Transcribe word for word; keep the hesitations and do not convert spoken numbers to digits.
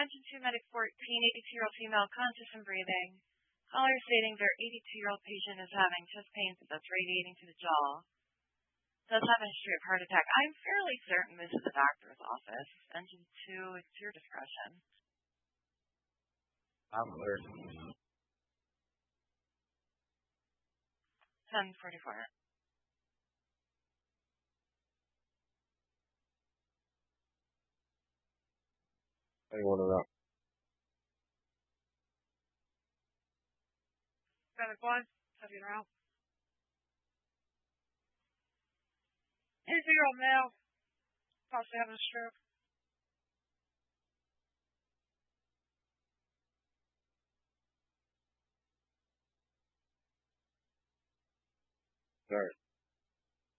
Engine two, medic fourteen, eighty-two-year-old female, conscious and breathing. Caller stating their eighty-two-year-old patient is having chest pains that's radiating to the jaw. Does have a history of heart attack. I'm fairly certain this is the doctor's office. Engine two, it's your discretion. I'm alert. ten forty-four. Anyone around? Medic one, seven round. eighty-two-year-old male, possibly having a stroke. Alright.